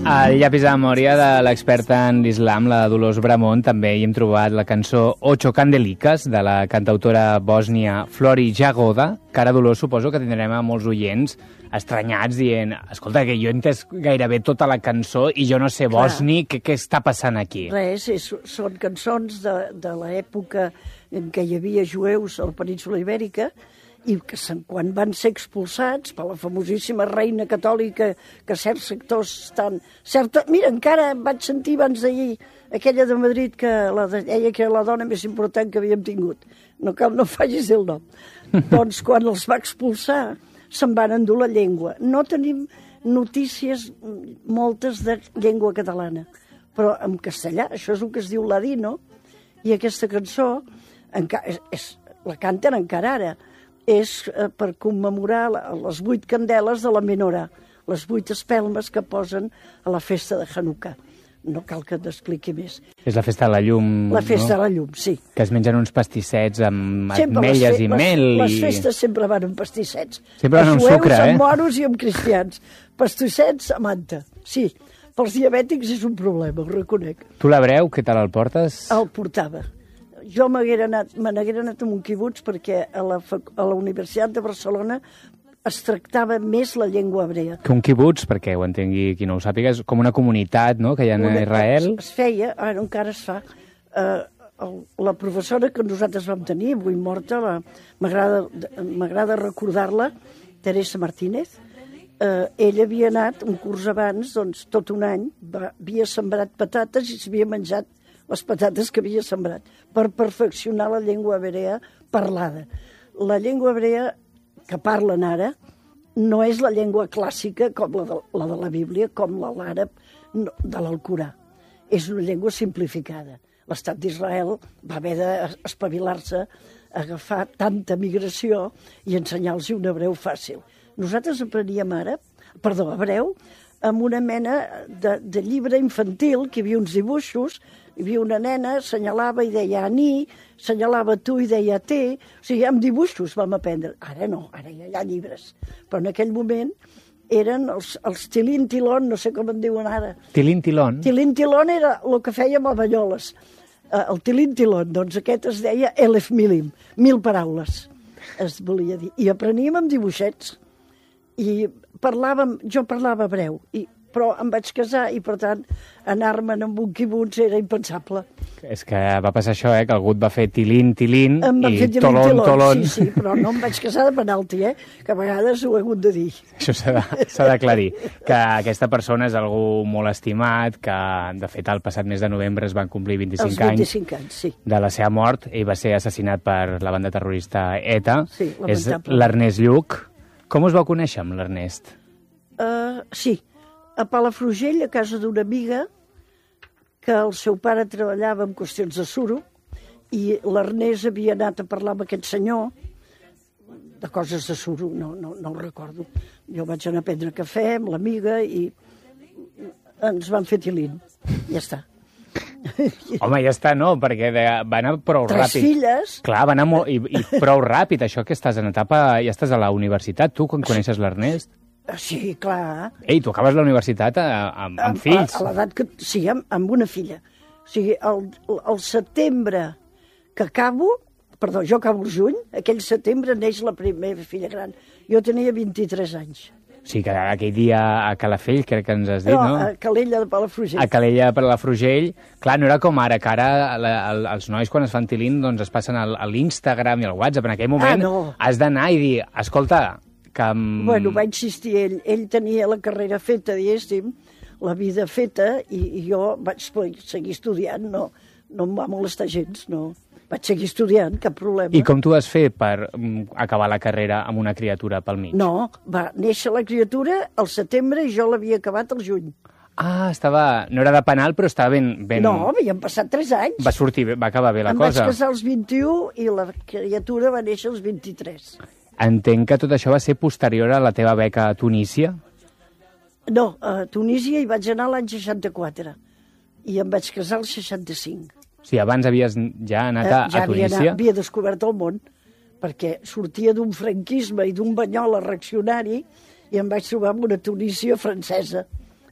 Al llapis de memòria de l'experta en l'islam, la Dolors Bramont, també hi hem trobat la cançó Ocho Candeliques, de la cantautora bòsnia Flori Jagoda, que ara, Dolors, suposo que tindrem a molts oients estranyats dient, escolta, que jo he entès gairebé tota la cançó i jo no sé bòsnic, què està passant aquí? Res, són cançons de l'època en què hi havia jueus a la península Ibèrica i que quan van ser expulsats per la famosíssima reina catòlica, que certs sectors estan... Mira, encara vaig sentir abans d'ahir aquella de Madrid que deia que era la dona més important que havíem tingut. No cal, no facis el nom. Doncs quan els va expulsar se'n van endur la llengua. No tenim notícies moltes de llengua catalana, però en castellà, això és el que es diu ladino, i aquesta cançó la canten encara ara. És per commemorar les 8 candeles de la menorà, les 8 espelmes que posen a la festa de Hanukkà. No cal que t'expliqui més. És la festa de la llum, La festa de la llum, sí. Que es mengen uns pastissets amb ametlles i mel. Les festes sempre van amb pastissets. Sempre van amb sucre, amb moros i amb cristians. Pastissets a manta, sí. Pels diabètics és un problema, ho reconec. Tu l'hebreu, què tal el portes? El portava. Jo me n'haguera anat amb un quibuts perquè a la Universitat de Barcelona es tractava més la llengua hebrea. Que un quibuts, perquè ho entengui qui no ho sàpiga, és com una comunitat, no?, que hi ha a Israel. Es feia, ara encara es fa, la professora que nosaltres vam tenir, avui morta, m'agrada recordar-la, Teresa Martínez, ella havia anat un curs abans, doncs tot un any, havia sembrat patates i s'havia menjat les patates que havia sembrat, per perfeccionar la llengua hebrea parlada. La llengua hebrea que parlen ara no és la llengua clàssica com la de la Bíblia, com l'àrab de l'Alcorà. És una llengua simplificada. L'Estat d'Israel va haver d'espavilar-se, agafar tanta migració i ensenyar-los un hebreu fàcil. Nosaltres apreníem hebreu, amb una mena de llibre infantil, que hi havia uns dibuixos, hi havia una nena, assenyalava i deia ani, assenyalava tu i deia te, o sigui, amb dibuixos vam aprendre. Ara no, ara ja hi ha llibres. Però en aquell moment eren els tilín-tilón, no sé com en diuen ara. Tilín-tilón? Tilín-tilón era el que fèiem a Banyoles. El tilín-tilón, doncs aquest es deia elef milim, 1000 paraules, es volia dir. I apreníem amb dibuixets. I jo parlava hebreu, però em vaig casar i, per tant, anar-me'n amb un quibuts era impensable. És que va passar això, que algú et va fer tilín i tolón. Sí, però no em vaig casar de penalti, que a vegades ho he hagut de dir. Això s'ha d'aclarir, que aquesta persona és algú molt estimat, que, de fet, el passat mes de novembre es van complir 25 anys sí, de la seva mort. Ell va ser assassinat per la banda terrorista ETA. Sí, és l'Ernest Lluch. Com us vau conèixer amb l'Ernest? Sí, a Palafrugell, a casa d'una amiga, que el seu pare treballava en qüestions de suro, i l'Ernest havia anat a parlar amb aquest senyor de coses de suro, no ho recordo. Jo vaig anar a prendre cafè amb l'amiga i ens van fer tilín. Ja està. Home, ja està, no, perquè va anar prou ràpid. 3 filles. Clar, va anar i prou ràpid, això que estàs en etapa, ja estàs a la universitat, tu, quan coneixes l'Ernest? Sí, clar. Ei, tu acabes la universitat amb fills. A l'edat que... Sí, amb una filla. O sigui, el setembre que acabo... Perdó, jo acabo el juny, aquell setembre neix la meva filla gran. Jo tenia 23 anys. O sigui, que aquell dia a Calafell, crec que ens has dit, no? A Calella de Palafrugell. A Calella de Palafrugell. Clar, no era com ara, que ara els nois quan es fan tilín doncs es passen a l'Instagram i al WhatsApp. En aquell moment has d'anar i dir, escolta... Bueno, va insistir ell. Ell tenia la carrera feta, diguéssim, la vida feta, i jo vaig seguir estudiant. No em va molestar gens, no. Vaig seguir estudiant, cap problema. I com tu vas fer per acabar la carrera amb una criatura pel mig? No, va néixer la criatura al setembre i jo l'havia acabat al juny. Ah, no era de penal, però estava ben... No, havien passat 3 anys. Va sortir bé, va acabar bé la cosa. Em vaig casar als 21 i la criatura va néixer als 23. Entenc que tot això va ser posterior a la teva beca a Tunísia? No, a Tunísia hi vaig anar l'any 64 i em vaig casar al 65. O sigui, abans havies ja anat a Tunísia? Ja havia descobert el món, perquè sortia d'un franquisme i d'un Banyoles reaccionari i em vaig trobar amb una Tunísia francesa.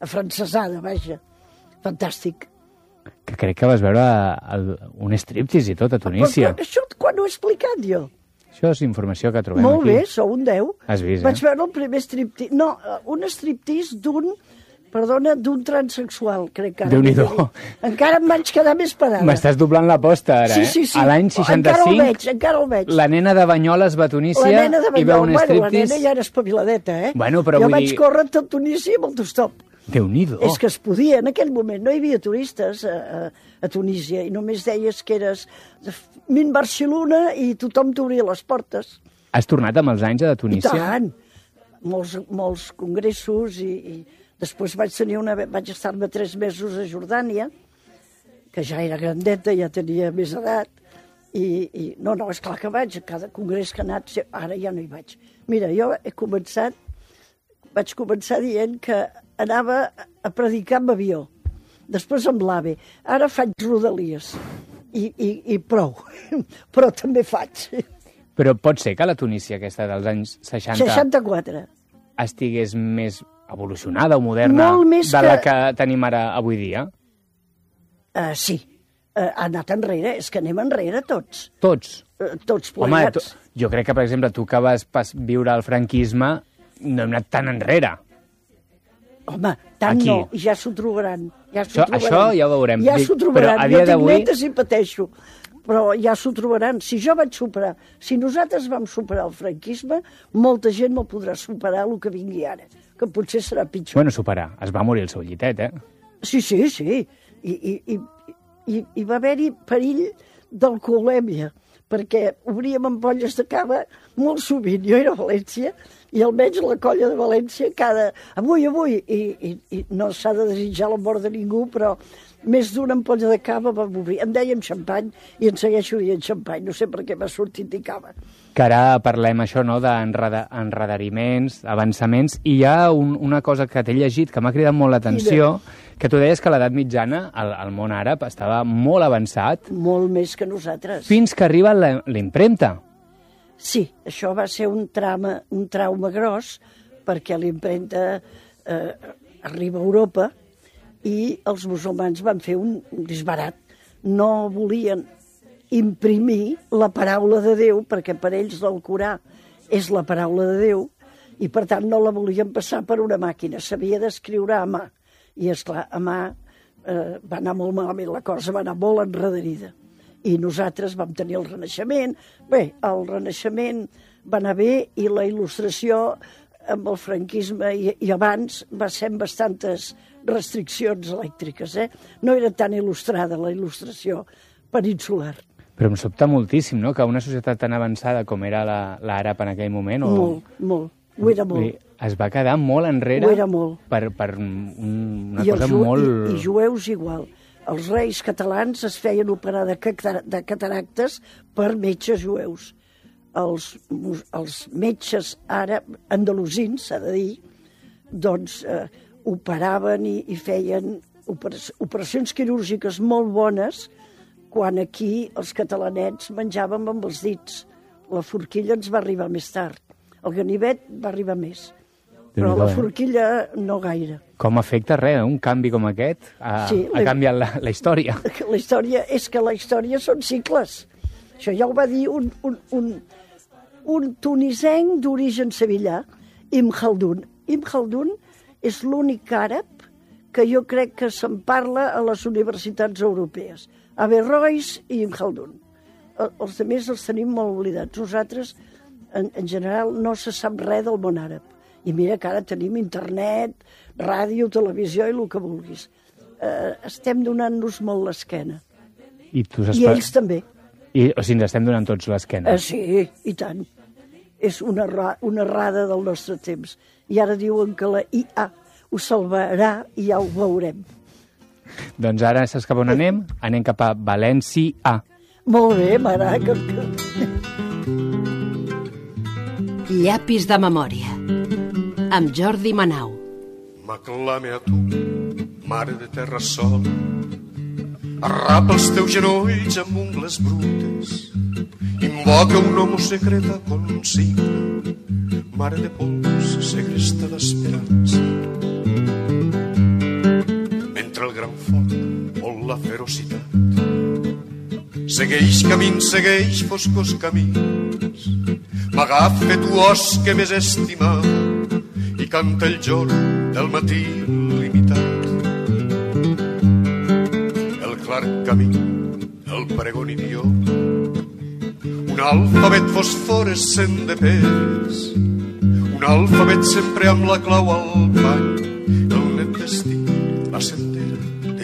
afrancesada, vaja. Fantàstic. Que crec que vas veure un striptease i tot a Tunísia. Però això quan ho he explicat jo? Això és informació que trobem Molt aquí. bé, sou un 10. Has vist, Vaig veure el primer striptease. No, un striptease d'un transexual, crec que ara. Déu-n'hi-do. Encara em vaig quedar més parada. M'estàs doblant l'aposta ara, Sí. A l'any 65, Encara el veig. la nena de Banyoles va a Tunísia La nena de i veu un la striptease. nena ja era espaviladeta, Bueno, però jo vull vaig dir- córrer tot Tunísia amb autostop. Déu-n'hi-do. És que es podia, en aquell moment no hi havia turistes a Tunísia i només deies que eres min Barcelona i tothom t'obria les portes. Has tornat amb els anys a I Tunísia? tant! Molts congressos i després vaig estar-me 3 mesos a Jordània, que ja era grandeta, ja tenia més edat, i no, és clar que vaig, a cada congrés que he anat, ara ja no hi vaig. Mira, jo vaig començar dient que anava a predicar amb avió, després amb l'AVE, ara faig rodalies, i prou, però també faig. Però pot ser que la Tunísia aquesta dels anys 60 64. estigués més evolucionada o moderna Molt més de la que tenim ara avui dia? Sí, ha anat enrere, és que anem enrere tots. Tots. Tots Home, plegats. jo crec que, per exemple, tu que vas viure el franquisme, no hem anat tan enrere. Home, tant Aquí. no, ja s'ho trobaran. Això ja ho veurem. Ja s'ho trobaran, Però a dia jo tinc d'avui- netes i pateixo, però ja s'ho trobaran. Si jo vaig superar, si nosaltres vam superar el franquisme, molta gent no podrà superar el que vingui ara, que potser serà pitjor. Bueno, superar. Es va morir el seu llitet, Sí. I va haver-hi perill d'alcoholèmia, perquè obríem ampolles de cava molt sovint. Jo era a València i almenys la colla de València avui, i no s'ha de desitjar la mort de ningú, però més d'una ampolla de cava vam obrir. En dèiem xampany i en segueixo dient xampany. No sé per què m'ha sortit dir cava. Que ara parlem això, no?, d'enredariments, avançaments, i hi ha una cosa que t'he llegit que m'ha cridat molt l'atenció, que tu deies que a l'edat mitjana el món àrab estava molt avançat, Molt més que nosaltres. fins que arriba la impremta. Sí, això va ser un trauma gros, perquè l'impremta arriba a Europa i els musulmans van fer un disbarat. No volien imprimir la paraula de Déu, perquè per ells l'Alcorà és la paraula de Déu, i per tant no la volien passar per una màquina, s'havia d'escriure a mà. I esclar, a mà va anar molt malament la cosa, va anar molt enredarida. I nosaltres vam tenir el Renaixement. Bé, el Renaixement va anar bé i la il·lustració amb el franquisme i abans va ser amb bastantes restriccions elèctriques. No era tan il·lustrada la il·lustració peninsular. Però em sobta moltíssim, no?, que una societat tan avançada com era l'àrab en aquell moment... Molt. Ho era molt. Es va quedar molt enrere. Ho era molt. Per una cosa molt... I jueus igual. Els reis catalans es feien operar de cataractes per metges jueus. Els metges andalusins, s'ha de dir, doncs operaven i feien operacions quirúrgiques molt bones quan aquí els catalanets menjàvem amb els dits. La forquilla ens va arribar més tard. El ganivet va arribar més. Però la forquilla no gaire. Com afecta un canvi com aquest? Ha canviat la història. La història és que la història són cicles. Això ja ho va dir un tunisenc d'origen sevillà, Ibn Khaldun. Ibn Khaldun és l'únic àrab que jo crec que se'n parla a les universitats europees. Averrois i Ibn Khaldun. Els altres els tenim molt oblidats. Nosaltres, en general, no se sap res del món àrab. I mira que ara tenim internet, ràdio, televisió i el que vulguis. Estem donant-nos molt l'esquena. I ells també. O sigui, ens estem donant tots l'esquena. Sí, i tant. És una errada del nostre temps. I ara diuen que la IA ho salvarà i ja ho veurem. Doncs ara saps cap on anem? Anem cap a València. Molt bé, m'agrada. Llapis de memòria, amb Jordi Manau. M'aclame a tu, mare de terra sol, arrapa els teus genolls amb ungles brutes, invoca un homo secreta consigna, mare de pols, segresta d'esperança. gran foc o la ferocitat. Segueix camins, segueix foscos camins, m'agafa tu os que més estimava i canta el jorn del matí limitat. El clar camí, el pregon idioma, un alfabet fosforescent de pes, un alfabet sempre amb la clau al pany, el net destí, la sentit